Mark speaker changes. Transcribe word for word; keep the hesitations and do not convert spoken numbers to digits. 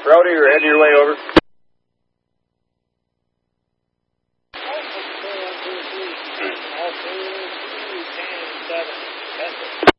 Speaker 1: Rowdy, you're heading your way over.
Speaker 2: All clear on two three. All clear, two, ten, seven. That's it.